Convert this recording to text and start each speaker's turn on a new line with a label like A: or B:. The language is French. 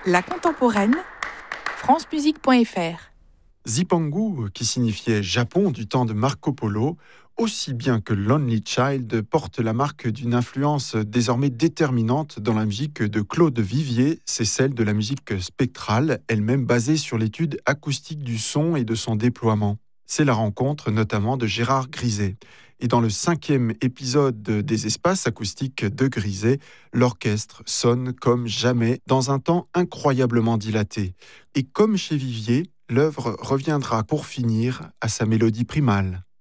A: La contemporaine, francemusique.fr.
B: Zipangu, qui signifiait Japon du temps de Marco Polo, aussi bien que Lonely Child, porte la marque d'une influence désormais déterminante dans la musique de Claude Vivier, c'est celle de la musique spectrale, elle-même basée sur l'étude acoustique du son et de son déploiement. C'est la rencontre notamment de Gérard Griset. Et dans le 5e épisode des espaces acoustiques de Griset, l'orchestre sonne comme jamais dans un temps incroyablement dilaté. Et comme chez Vivier, l'œuvre reviendra pour finir à sa mélodie primale.